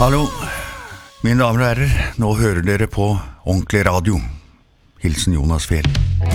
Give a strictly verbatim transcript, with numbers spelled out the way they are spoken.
Hallo, mine damer og herrer, nå hører dere på Ordentlig Radio. Hilsen Jonas Fjell.